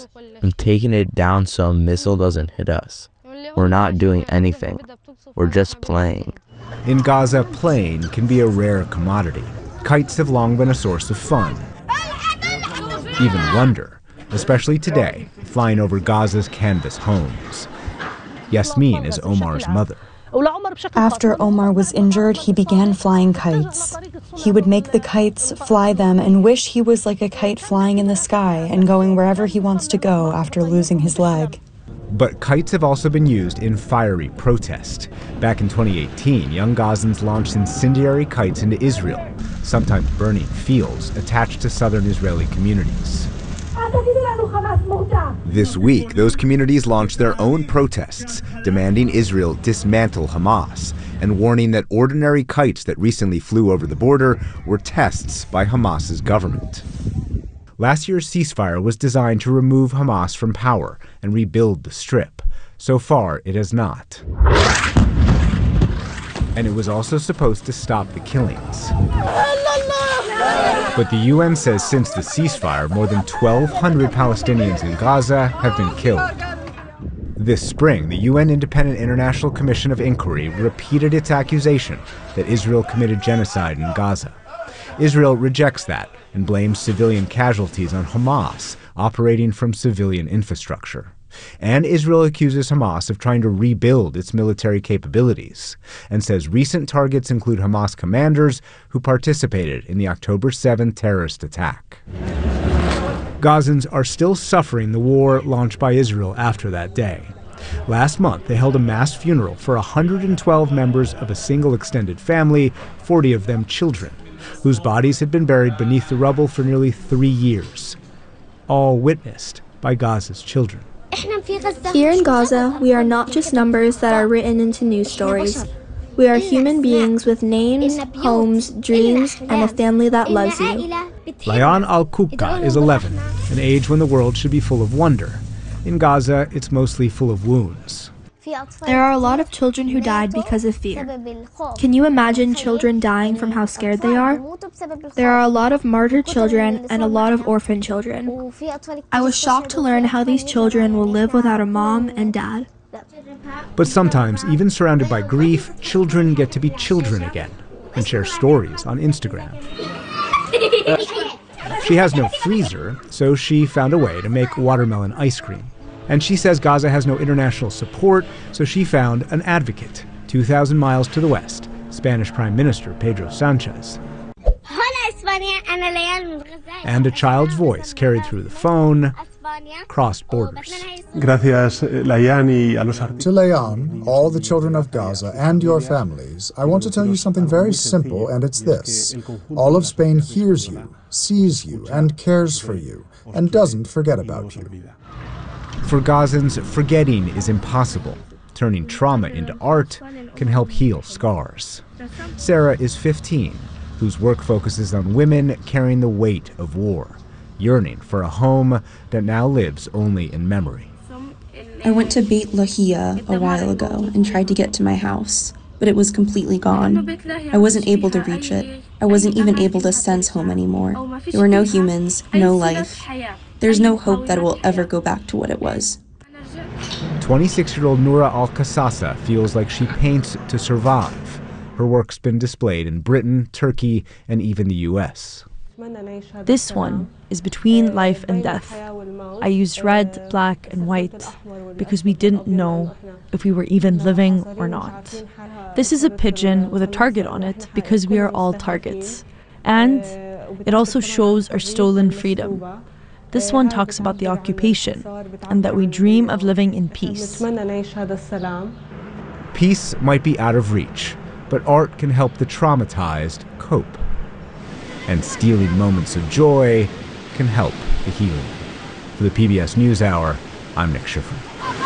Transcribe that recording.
I'm taking it down so a missile doesn't hit us. We're not doing anything. We're just playing. In Gaza, playing can be a rare commodity. Kites have long been a source of fun, even wonder, especially today, flying over Gaza's canvas homes. Yasmin is Omar's mother. After Omar was injured, he began flying kites. He would make the kites, fly them, and wish he was like a kite flying in the sky and going wherever he wants to go after losing his leg. But kites have also been used in fiery protest. Back in 2018, young Gazans launched incendiary kites into Israel, sometimes burning fields attached to southern Israeli communities. This week, those communities launched their own protests, demanding Israel dismantle Hamas and warning that ordinary kites that recently flew over the border were tests by Hamas's government. Last year's ceasefire was designed to remove Hamas from power and rebuild the Strip. So far, it has not. And it was also supposed to stop the killings. But the UN says since the ceasefire, more than 1,200 Palestinians in Gaza have been killed. This spring, the UN Independent International Commission of Inquiry repeated its accusation that Israel committed genocide in Gaza. Israel rejects that and blames civilian casualties on Hamas operating from civilian infrastructure. And Israel accuses Hamas of trying to rebuild its military capabilities and says recent targets include Hamas commanders who participated in the October 7 terrorist attack. Gazans are still suffering the war launched by Israel after that day. Last month, they held a mass funeral for 112 members of a single extended family, 40 of them children, whose bodies had been buried beneath the rubble for nearly 3 years, all witnessed by Gaza's children. Here in Gaza, we are not just numbers that are written into news stories. We are human beings with names, homes, dreams, and a family that loves you. Layan Al-Kukka is 11, an age when the world should be full of wonder. In Gaza, it's mostly full of wounds. There are a lot of children who died because of fear. Can you imagine children dying from how scared they are? There are a lot of martyred children and a lot of orphan children. I was shocked to learn how these children will live without a mom and dad. But sometimes, even surrounded by grief, children get to be children again and share stories on Instagram. She has no freezer, so she found a way to make watermelon ice cream. And she says Gaza has no international support, so she found an advocate 2,000 miles to the west, Spanish Prime Minister Pedro Sanchez. And a child's voice carried through the phone crossed borders. To Layan, all the children of Gaza, and your families, I want to tell you something very simple, and it's this. All of Spain hears you, sees you, and cares for you, and doesn't forget about you. For Gazans, forgetting is impossible. Turning trauma into art can help heal scars. Sarah is 15, whose work focuses on women carrying the weight of war, yearning for a home that now lives only in memory. I went to Beit Lahia a while ago and tried to get to my house, but it was completely gone. I wasn't able to reach it. I wasn't even able to sense home anymore. There were no humans, no life. There's no hope that it will ever go back to what it was. 26-year-old Noura Al-Qasasa feels like she paints to survive. Her work's been displayed in Britain, Turkey, and even the U.S. This one is between life and death. I used red, black, and white because we didn't know if we were even living or not. This is a pigeon with a target on it because we are all targets. And it also shows our stolen freedom. This one talks about the occupation and that we dream of living in peace. Peace might be out of reach, but art can help the traumatized cope. And stealing moments of joy can help the healing. For the PBS NewsHour, I'm Nick Schifrin.